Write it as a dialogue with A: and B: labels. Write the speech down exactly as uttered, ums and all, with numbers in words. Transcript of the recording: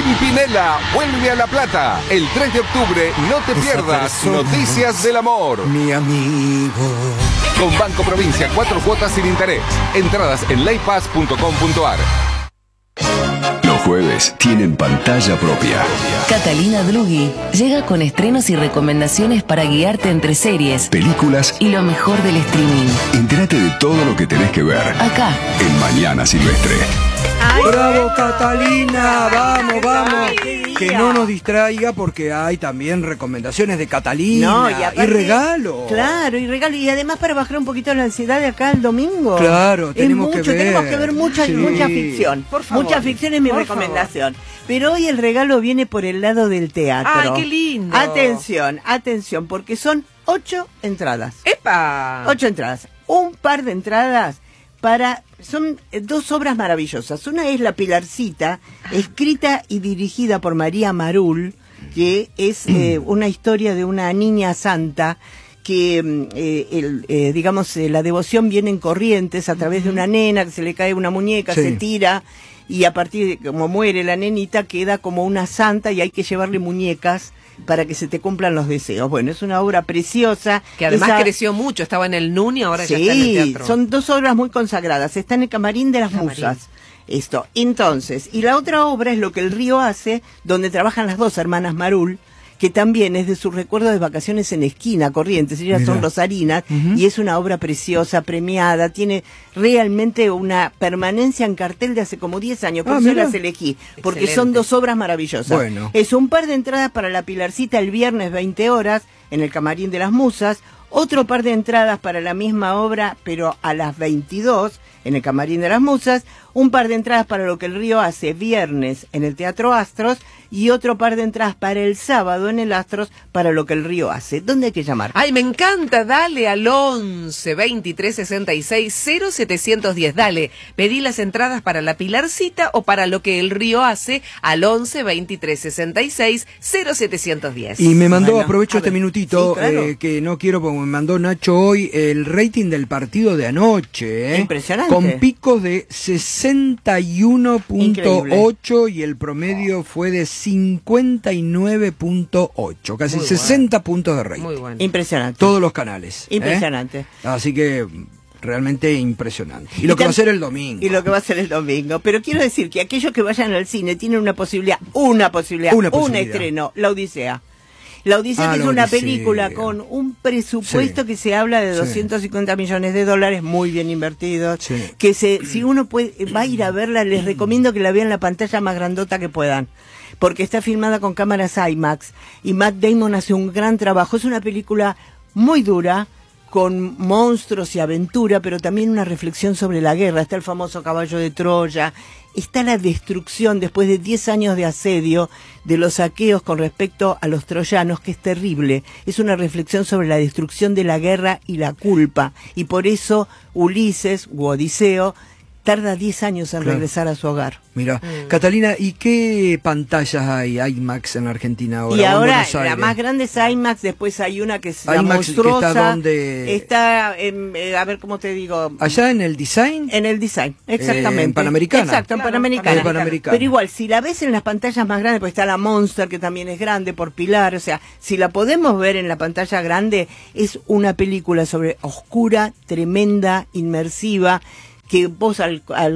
A: Pimpinela vuelve a La Plata. El tres de octubre no te pierdas Noticias del Amor.
B: Mi amigo.
A: Con Banco Provincia, cuatro cuotas sin interés. Entradas en leypass punto com punto ar.
C: Los jueves tienen pantalla propia.
D: Catalina Drughi llega con estrenos y recomendaciones para guiarte entre series,
C: películas
D: y lo mejor del streaming.
C: Entérate de todo lo que tenés que ver.
D: Acá,
C: en Mañana Silvestre.
B: Ay, ¡bravo, Catalina! ¡Vamos, vamos! Que no nos distraiga porque hay también recomendaciones de Catalina.
E: No, y,
B: aparte, y regalo.
E: Claro, y regalo. Y además para bajar un poquito la ansiedad de acá el domingo.
B: Claro, tenemos
E: mucho,
B: que ver.
E: Tenemos que ver mucha,
B: sí.
E: mucha ficción.
F: Por favor.
E: Mucha ficción es mi
F: por
E: recomendación. Favor. Pero hoy el regalo viene por el lado del teatro.
F: ¡Ay, qué lindo!
E: Atención, atención, porque son ocho entradas.
F: ¡Epa!
E: Ocho entradas. Un par de entradas para... Son dos obras maravillosas. Una es La Pilarcita, escrita y dirigida por María Marul, que es eh, una historia de una niña santa que, eh, el, eh, digamos, eh, la devoción viene en corrientes a través de una nena, que se le cae una muñeca, sí. se tira, y a partir de como muere la nenita, queda como una santa y hay que llevarle muñecas para que se te cumplan los deseos. Bueno, es una obra preciosa.
F: Que además
E: Esa...
F: creció mucho, estaba en el N U N y ahora
E: sí,
F: ya está en el teatro.
E: Son dos obras muy consagradas, está en el Camarín de las Camarín. Musas. Esto, entonces, y la otra obra es Lo que el río hace, donde trabajan las dos hermanas Marul, que también es de sus recuerdos de vacaciones en Esquina, Corrientes, ellas Mirá. son rosarinas, uh-huh. y es una obra preciosa, premiada, tiene realmente una permanencia en cartel de hace como diez años, por ah, eso mira. las elegí, porque Excelente. son dos obras maravillosas.
B: Bueno.
E: Es un par de entradas para La Pilarcita el viernes veinte horas, en el Camarín de las Musas, otro par de entradas para la misma obra, pero a las veintidós, en el Camarín de las Musas, un par de entradas para Lo que el río hace, viernes, en el Teatro Astros, y otro par de entradas para el sábado en el Astros, para Lo que el río hace. ¿Dónde hay que llamar?
F: Ay, me encanta, dale al once, veintitrés, sesenta y seis, cero setecientos diez, dale, pedí las entradas para La Pilarcita o para Lo que el río hace al once, veintitrés, sesenta y seis, cero setecientos diez.
B: Y me mandó,
E: bueno,
B: aprovecho este
E: ver.
B: minutito,
E: sí, claro.
B: eh, que no quiero, porque me mandó Nacho hoy, el rating del partido de anoche. Eh,
E: Impresionante.
B: Con picos de sesenta y uno punto ocho y el promedio fue de cincuenta y nueve punto ocho, casi Muy sesenta bueno. puntos de rating.
F: Muy bueno.
E: Impresionante.
B: Todos los canales.
E: Impresionante.
B: ¿eh? Así que realmente impresionante. Y, y lo que va a ser el domingo.
E: Y lo que va a ser el domingo. Pero quiero decir que aquellos que vayan al cine tienen una posibilidad, una posibilidad,
B: una
E: un
B: posibilidad.
E: estreno, La Odisea. La Odisea, ah, que es una Odisea. película con un presupuesto sí. que se habla de doscientos cincuenta sí. millones de dólares, muy bien invertidos, sí. que se, si uno puede, va a ir a verla, les recomiendo que la vean en la pantalla más grandota que puedan, porque está filmada con cámaras IMAX, y Matt Damon hace un gran trabajo. Es una película muy dura, con monstruos y aventura, pero también una reflexión sobre la guerra. Está el famoso caballo de Troya, está la destrucción después de diez años de asedio de los aqueos con respecto a los troyanos, que es terrible. Es una reflexión sobre la destrucción de la guerra y la culpa, y por eso Ulises, u Odiseo, tarda diez años en claro. regresar a su hogar.
B: Mira, mm. Catalina, ¿y qué pantallas hay IMAX en Argentina ahora?
E: Y ahora la más grande es IMAX, después hay una que es la
B: IMAX,
E: monstruosa.
B: que está donde...
E: Está, en, eh, a ver cómo te digo...
B: ¿Allá en el Design?
E: En el Design, exactamente.
B: Eh, en Panamericana.
E: Exacto, en
F: claro,
E: Panamericana.
B: Panamericana.
E: Pero igual, si la ves en las pantallas más grandes, pues está la Monster, que también es grande, por Pilar, o sea, si la podemos ver en la pantalla grande, es una película sobre oscura, tremenda, inmersiva, que vos al, al